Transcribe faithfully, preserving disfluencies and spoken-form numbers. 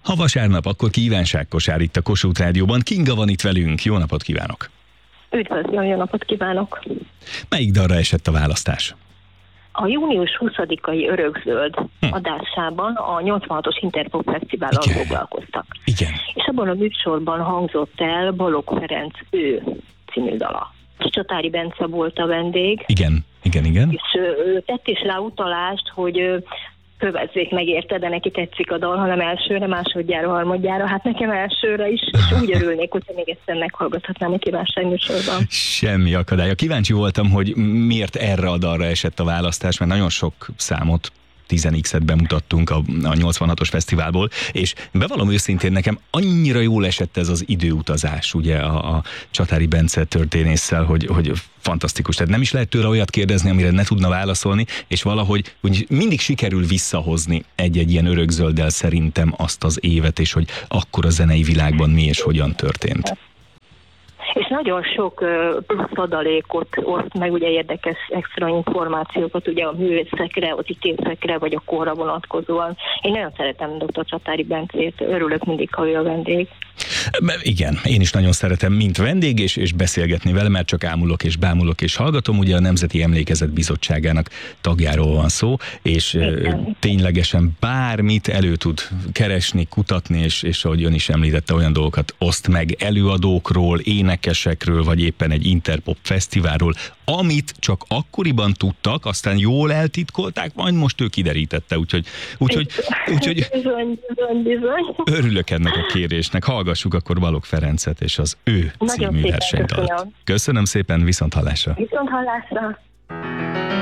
Ha vasárnap, akkor kívánságkosár itt a Kossuth Rádióban. Kinga van itt velünk. Jó napot kívánok! Üdvözlöm, jó napot kívánok! Melyik dalra esett a választás? A június huszadikai Örökzöld hm. adásában a nyolcvanhatos Interpop Fesztivállal foglalkoztak. Igen. És abban a műsorban hangzott el Balogh Ferenc Ő című dala. Csatári Bence volt a vendég. Igen, igen, igen. És ő tett is rá utalást, hogy kövezzék meg érte, de neki tetszik a dal, hanem elsőre, másodjára, harmadjára, hát nekem elsőre is, és úgy örülnék, hogyha még egyszer meghallgathatnám a kívánságműsorban. Semmi akadálya. Kíváncsi voltam, hogy miért erre a dalra esett a választás, mert nagyon sok számot, tíz x-et bemutattunk a, a nyolcvanhatos fesztiválból, és bevallom őszintén, nekem annyira jól esett ez az időutazás, ugye a, a Csatári Bence történésszel, hogy, hogy fantasztikus. Tehát nem is lehet tőle olyat kérdezni, amire ne tudna válaszolni, és valahogy úgy mindig sikerül visszahozni egy-egy ilyen örökzölddel szerintem azt az évet, és hogy akkor a zenei világban mi és hogyan történt. És nagyon sok plusz adalékot oszt meg, ugye érdekes extra információkat, ugye a művészekre, az ítéletekre, vagy a korra vonatkozóan. Én nagyon szeretem doktor Csatári Bencét, örülök mindig, ha ő a vendég. Igen, én is nagyon szeretem, mint vendég, és, és beszélgetni vele, mert csak ámulok és bámulok és hallgatom. Ugye a Nemzeti Emlékezet Bizottságának tagjáról van szó, és igen, ténylegesen bármit elő tud keresni, kutatni, és, és ahogy ön is említette, olyan dolgokat oszt meg előadókról, énekesekről, vagy éppen egy Interpop fesztiválról, amit csak akkoriban tudtak, aztán jól eltitkolták, majd most ő kiderítette, úgyhogy, úgyhogy, úgyhogy bizony, bizony, bizony. Örülök ennek a kérésnek. Hallgassuk akkor Balogh Ferencet és az Ő című versenydalt. Köszönöm szépen, viszont hallásra. Viszont hallásra.